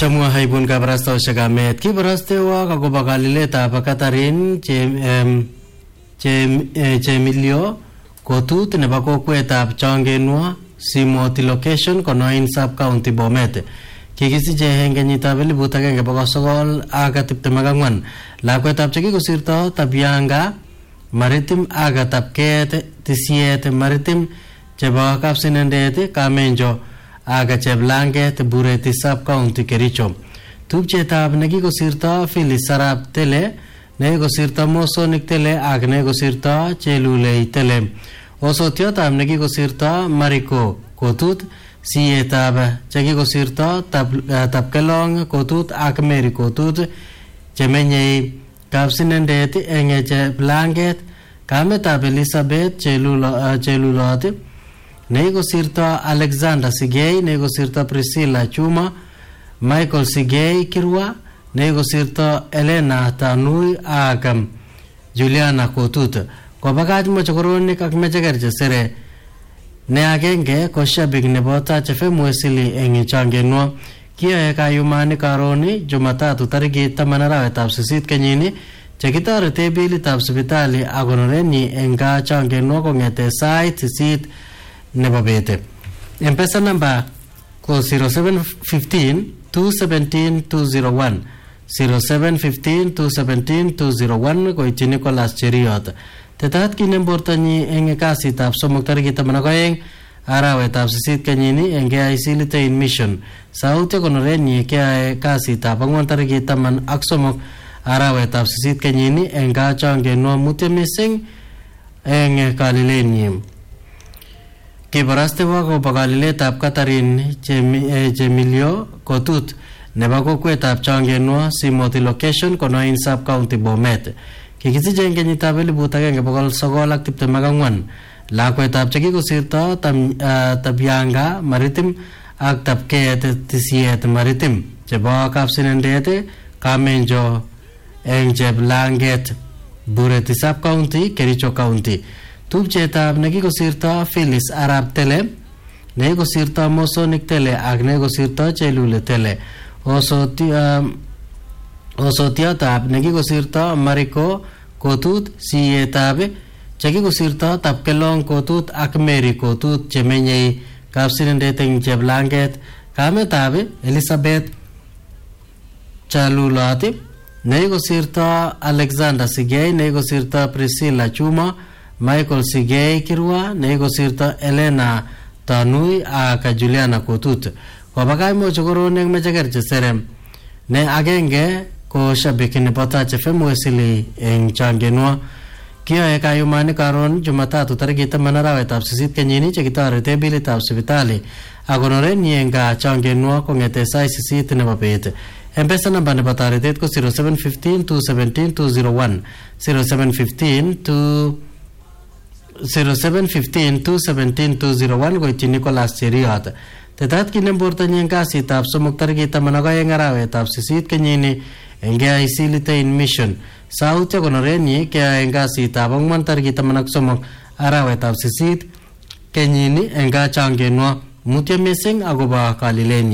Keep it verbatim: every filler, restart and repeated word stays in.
Chamwa haibun kabarastoshek amet kibarastewa akobo kaliletab Catherine Chemilio kotut nebo kokwetab Chongenwa Simoti location konoin sub county Bomet. Kikisiche eng kenyitab elibut agenge bokol sogol ak tiptem ak ang'wan. Lakwetab chekikosirto Tabianga Maritim ak Tapket Tisiet Maritim chebo Kapsinendet Kamenjo ak Cheplanget Bureti sub county Kericho. Tupchetab nekikosirto Phyllis Sarab Tele, nekikosirto Mosonik Tele ak nekikosirto Chelulei Tele. Osotiotab nekikosirto Mariko Kotut, siyetab chekikosirto Tapkelong Kotut ak Mary Kotut chemenyei Kapsinendet eng Cheplanget. Kametab Elizabeth Chelulot nekikosirto Alexander Sigei, nekikosirto Priscilla Chuma, Michael Sigei Kirwa, nekikosirto Elena Tanui ak Juliana Kotut. Kobakach mochokoronik ak mecheker chesere ne agenge ko shabik nebo Taach F M Wesley eng Chongenwa. Kiyoe kayumani karoni Jumatatu tarikit taman arawetab sisit kenyini chekitorete bilitab sipitali ak konorenyi eng gaa Chongenwa kong'ete sait sisit nebo bete. M-Pesa number ko zero seven one five two one seven two zero one zero seven one five two one seven two zero one koityi Nicholas Cheriot. Tetat kinem bortonyi eng kasitab somok tarikit taman ak oeng arawetab sisit kenyini eng K I C Litein Mission. Sautyo konorenyi keyae kasitab ang'wan tarikit taman ak somok arawetab sisit kenyini eng gaa Chongenwa. Mutyo mising eng kalilenyi. Kibarastewa kobo kaliletab Catherine Chemilio Kotut nebo kokwetab Chongenwa Simoti location konoin sub county Bomet. Kikisiche eng kenyitab elibut agenge bokol sogol ak tiptem ak ang'wan. Lakwetab chekikosirto Tabianga Maritim ak Tapket Tisiet Maritim chebo Kapsinendet Kamenjo eng Cheplanget Bureti sub county Kericho county. Tupchetab nekikosirto Phyllis Arap Tele, nekikosirto Mosonik Tele ak nekikosirto Chelule Tele. Osotiotab nekikosirto Mariko Kotut, siyetab chekikosirto Tapkelong Kotut ak Mary Kotut chemenyei Kapsinendet eng Cheplanget. Kametab Elizabeth Chelulot, nekikosirto Alexander Sigei, nekikosirto Priscilla Chuma, Michael Sigei Kirwa, nekikosirto Elena Tanui ak Juliana Kotut. Kobakach mochokoronik mecheker chesere ne agenge ko shabik nebo Taach F M Wesley eng Chongenwa. Kiyoe kayumani karon Jumatatu tarikit taman arawetab sisit kenyini chekitorete bilitab sipitali ak konorenyi eng gaa Chongenwa kong'ete sait sisit nebo bet. M-Pesa namba nebo toretet ko zero seven one five two one seven two zero one zero seven one five two zero seven one five two seven two zero one koityi Nicholas Cheriot. Tetat kinem bortonyi eng kasitab somok tarikit taman ak oeng arawetab sisit kenyini eng K I C Litein Mission. Sautyo konorenyi keyae eng kasitab ang'wan tarikit taman ak somok arawetab sisit kenyini eng gaa Chongenwa. Mutyo mising akobo kalilenyi.